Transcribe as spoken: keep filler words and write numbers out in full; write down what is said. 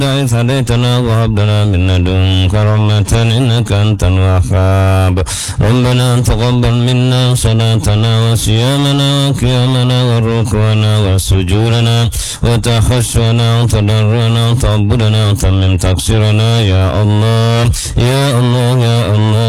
إذ هديتنا وهب لنا من لدنك رحمة إنك أنت الوهاب ربنا تقبل منا صلاتنا وصيامنا وقيامنا وركوعنا وسجودنا وتخشعنا وتضرعنا وتعبدنا وتمم تقصيرنا يا الله يا الله يا الله